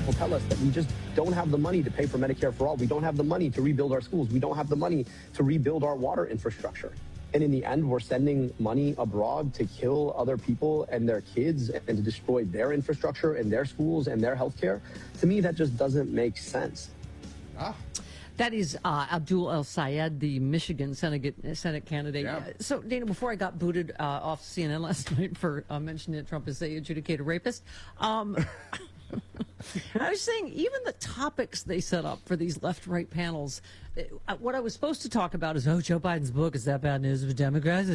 people tell us that we just don't have the money to pay for Medicare for all. We don't have the money to rebuild our schools. We don't have the money to rebuild our water infrastructure. And in the end, we're sending money abroad to kill other people and their kids and to destroy their infrastructure and their schools and their healthcare. To me, that just doesn't make sense. That is Abdul El-Sayed, the Michigan Senate candidate. Yeah. So, Dana, before I got booted off CNN last night for mentioning that Trump is a adjudicated rapist, I was saying even the topics they set up for these left-right panels, what I was supposed to talk about is, Joe Biden's book is that bad news for Democrats?